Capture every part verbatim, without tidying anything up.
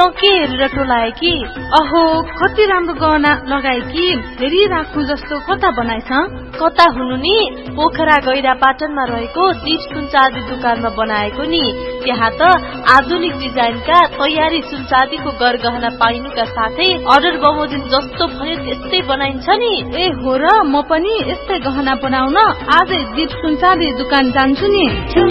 के हेरेर टोलाए कि अहो कति राम्रो गहना लगाए कि हेरी राख्नु जस्तो कता बनाएछ कता हुनु नि पोखरा गैरा पाटनमा रहेको दीप सुनचाँदी दुकानमा बनाएको नि त्यहाँ त आधुनिक डिजाइनका तयारी सुनचाँदीको गरगहना पाइनुका साथै अर्डर बमोजिम जस्तो भयो त्यस्तै बनाइन्छ नि ए हो र म पनि यस्तै गहना बनाउन आजै दीप सुनचाँदी दुकान जान्छु नि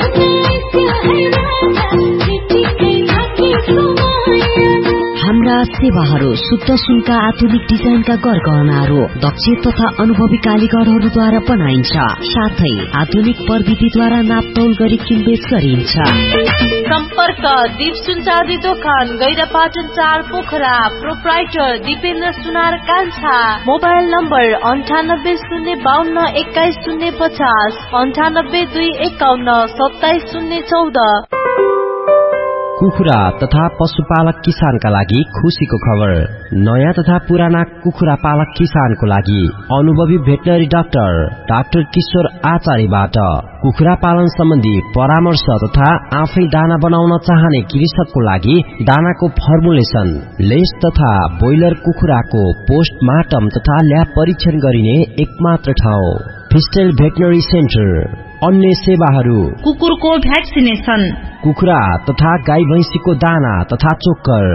हाम्रा सेवाहरू शुद्ध सुनका आधुनिक डिजाइनका गरगहनाहरू दक्ष तथा अनुभवी कारीगरहरूद्वारा बनाइन्छ साथै आधुनिक प्रविधिद्वारा नापतौल गरी किनबेच गरिन्छ सम्पर्क दीप सुनचाँदी दोकान गैरापाटन चार पोखरा प्रोप्राइटर दीपेन्द्र सुनार कान्छा मोबाइल नम्बर अन्ठानब्बे शून्य बाहन्न एक्काइस शून्य पचास अन्ठानब्बे दुई एकाउन्न सत्ताइस शून्य चौध कुखुरा तथा पशुपालक किसानका लागि खुशीको खबर नयाँ तथा पुराना कुखुरा पालक किसानको लागि अनुभवी भेटनरी डाक्टर डाक्टर किशोर आचार्यबाट कुखुरा पालन सम्बन्धी परामर्श तथा आफै दाना बनाउन चाहने कृषकको लागि दानाको फर्मुलेसन लेस तथा ब्रोइलर कुखुराको पोस्टमार्टम तथा ल्याब परीक्षण गरिने एकमात्र ठाउँ फिस्टेल भेटनरी सेन्टर अन्य सेवाहरू कुकुरको भ्याक्सिनेसन कुखुरा तथा गाई भैंसीको दाना तथा चोक्कर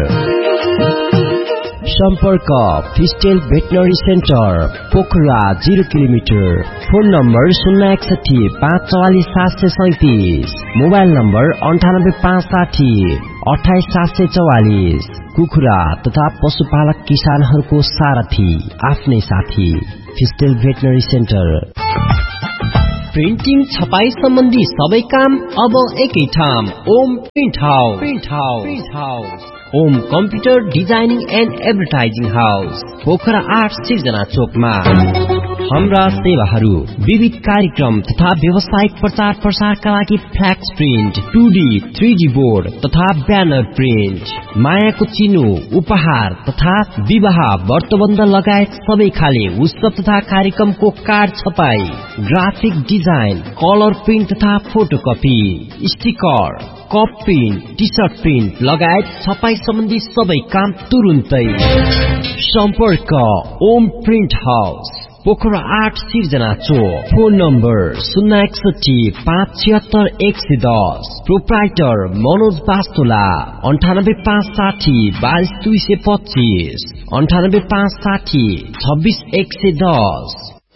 सम्पर्क फिस्टेल veterinary centre Pokhara zero kilometre phone number शून्य एकसठी पाँच चौवालिस सात सय सैतिस मोबाइल नम्बर अन्ठानब्बे पाँच साठी अठाइस सात सय चौवालिस कुखुरा तथा पशुपालक किसानहरूको सारथी आफ्नै साथी फिस्टेल भेटनरी सेन्टर प्रिन्टिङ छपाई सम्बन्धी सबै काम अब एकै ठाउँ Om print house print house Om computer designing and advertising house Pokhara आठ सिर्जना चोकमा हाम्रा सेवाहरू विविध कार्यक्रम तथा व्यावसायिक प्रचार प्रसारका लागि फ्ल्याक्स print two D three D board तथा ब्यानर प्रिन्ट मायाको चिनो उपहार तथा विवाह व्रतबन्ध लगायत सबै खाले उत्सव तथा कार्यक्रमको कार्ड छपाई ग्राफिक डिजाइन कलर प्रिन्ट तथा photocopy sticker cup print T short print लगायत छपाई सम्बन्धी सबै काम तुरुन्तै सम्पर्क ओम प्रिन्ट हाउस पोखरा आठ सिर्जना चोक फोन नम्बर शून्य एकसठी पाँच छिहत्तर एक सय दस प्रोप्राइटर मनोज बास्तोला अन्ठानब्बे पाँच साठी बाइस दुई सय पच्चीस अन्ठानब्बे पाँच साठी छब्बीस एक सय दस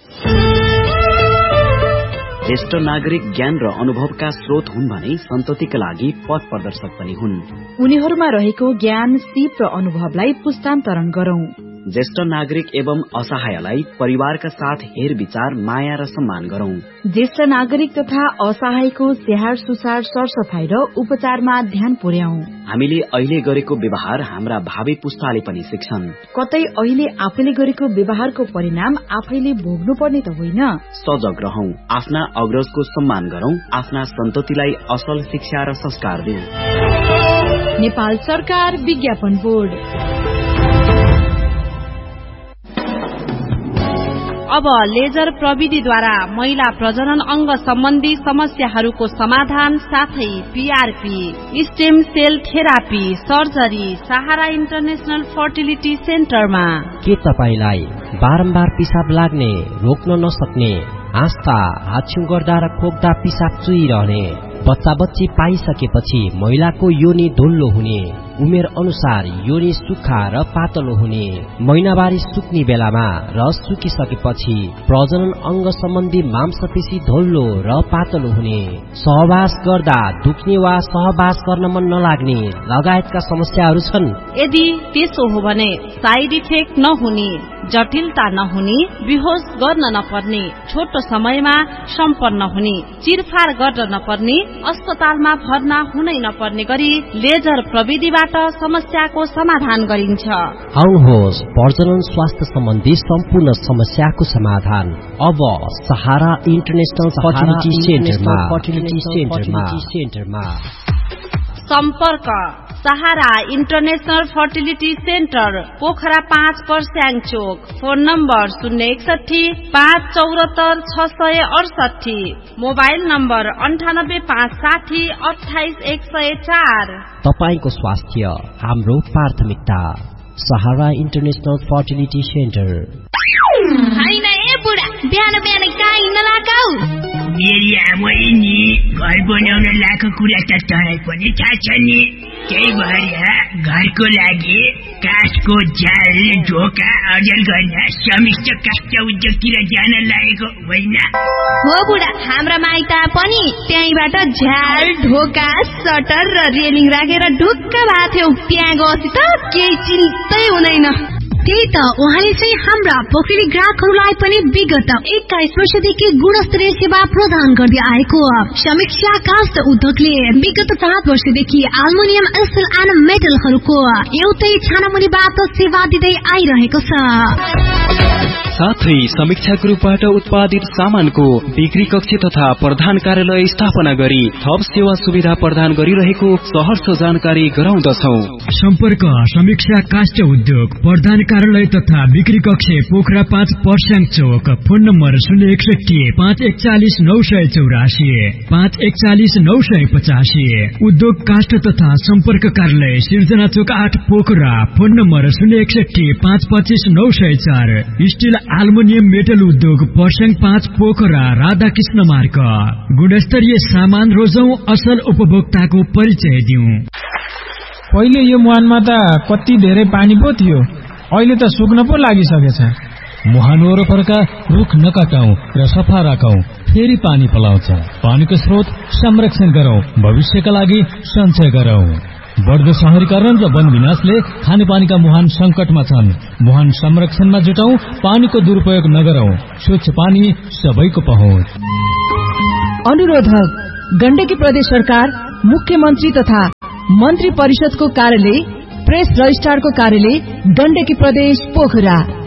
ज्येष्ठ नागरिक ज्ञान र अनुभवका स्रोत हुन् भने सन्ततिका लागि पथ प्रदर्शक पनि हुन् उनीहरूमा रहेको ज्ञान सिप र अनुभवलाई पुस्तान्तरण गरौं ज्येष्ठ नागरिक एवं असहायलाई परिवारका साथ हेर विचार माया र सम्मान गरौं ज्येष्ठ नागरिक तथा असहायको स्याहार सुसार सरसफाई र उपचारमा ध्यान पुर्याउँ हामीले अहिले गरेको व्यवहार हाम्रा भावी पुस्ताले पनि सिक्छन् कतै अहिले आफैले गरेको व्यवहारको परिणाम आफैले भोग्नु पर्ने त होइन सजग रहौं आफ्ना अग्रजको सम्मान गरौं आफ्ना सन्ततिलाई असल शिक्षा र संस्कार दिउँ नेपाल सरकार विज्ञापन बोर्ड अब लेजर प्रविधिद्वारा महिला प्रजनन अंग सम्बन्धी समस्याहरूको समाधान साथै PRP stem sale therapy surgery सहारा इन्टरनेशनल फर्टिलिटी सेन्टरमा के तपाईलाई बारम्बार पिसाब लाग्ने रोक्न नसक्ने आस्था हाछ्यु गर्दा र खोक्दा पिसाब चुइरहने बच्चा बच्ची पाइसकेपछि महिलाको योनि धुल्लो हुने उमेर अनुसार योनि सुक्खा र पातलो हुने महिनावारी सुक्ने बेलामा र सुकिसकेपछि प्रजनन अंग सम्बन्धी मांसपेशी धुल्लो र पातलो हुने सहवास गर्दा दुख्ने वा सहवास गर्न मन नलाग्ने लगायतका समस्याहरू छन् यदि त्यसो हो भने साइड इफेक्ट नहुने जटिलता नहुने बेहोस गर्न नपर्ने छोटो समयमा सम्पन्न हुने चिरफार गर्न नपर्ने अस्पतालमा भर्ना हुनै नपर्ने गरी लेजर प्रविधिबाट समस्याको समाधान गरिन्छ आउनुहोस् प्रजनन स्वास्थ्य सम्बन्धी सम्पूर्ण समस्याको समाधान अब सहारा इन्टरनेशनल फर्टिलिटी सेन्टरमा सम्पर्क सहारा इन्टरनेशनल फर्टिलिटी सेन्टर पोखरा पाँच पर्स्याङ चोक। फोन नम्बर शून्य एकसठी पाँच चौरात्तर छ सय अडसठी। मोबाइल नम्बर अन्ठानब्बे पाँच साठी अठाइस एक सय चार। तपाईको स्वास्थ्य हाम्रो प्राथमिकता। सहारा इन्टरनेशनल फर्टिलिटी सेन्टर। हैन ए बुढा, बिहान बिहान कहाँ हिँड्न लगाऊ? मेरी आमै नि घर बनाउन लाखो कुरा त तँलाई पनि थाहा छ नि। त्यही भएर घरको लागि काठको जाल ढोका अर्जन गर्न समिष्ट काष्ठ उद्योगतिर जान लागेको होइन? हो बुढा, हाम्रा माइत पनि त्यहीबाट झ्याल ढोका सटर र रेलिङ राखेर ढुक्क भएको थियो। त्यहाँ गएपछि त केही चिन्तै हुँदैन। त्यही त उहाँले चाहिँ हाम्रा पोखरी ग्राहकहरूलाई पनि विगत एक्काइस वर्षदेखि गुणस्तरीय सेवा प्रदान गर्दै आएको समीक्षा काष्ठ उद्योगले विगत सात वर्षदेखि एल्युमिनियम स्टिल एन्ड मेटलहरूको एउटै छानामुनिबाट सेवा दिँदै आइरहेको छ। साथै समीक्षा ग्रुपबाट उत्पादित सामानको बिक्री कक्ष तथा प्रधान कार्यालय स्थापना गरी थप सेवा सुविधा प्रदान गरिरहेको सहर्ष जानकारी गराउँदछौ। सम्पर्क समीक्षा काष्ठ उद्योग प्रधान कार्यालय तथा बिक्री कक्ष पोखरा पाँच पर्स्याङ चोक। फोन नम्बर शून्य एकसठी पाँच एकचालिस नौ सय चौरासी पाँच एकचालिस नौ सय पचासी। उद्योग काष्ठ तथा सम्पर्क कार्यालय सिर्जना चोक आठ पोखरा। फोन नम्बर शून्य एकसठी पाँच पच्चिस नौ सय चार। स्टिल एल्युमिनियम मेटल उद्योग पर्स्याङ पाँच पोखरा राधाकृष्ण मार्ग। गुणस्तरीय सामान रोजौं, असल उपभोक्ताको परिचय दिउँ। पहिले यो मुहानमा त कति धेरै पानी पो थियो, अहिले त सुक्न पो लागिसकेछ। मुहान वरपरका रुख नकाटौं र सफा राखौं, फेरि पानी पलाउँछ। पानीको स्रोत संरक्षण गरौं, भविष्यका लागि सञ्चय गरौं। बढ्दो शहरीकरण र वन विनाशले खानेपानीका मुहान संकटमा छन्। मुहान संरक्षणमा जुटौं, पानीको दुरुपयोग नगरौं। स्वच्छ पानी सबैको पहुँच। अनुरोधक गण्डकी प्रदेश सरकार, मुख्यमन्त्री तथा मन्त्री परिषदको कार्यालय, प्रेस रजिस्ट्रारको कार्यालय, गण्डकी प्रदेश पोखरा।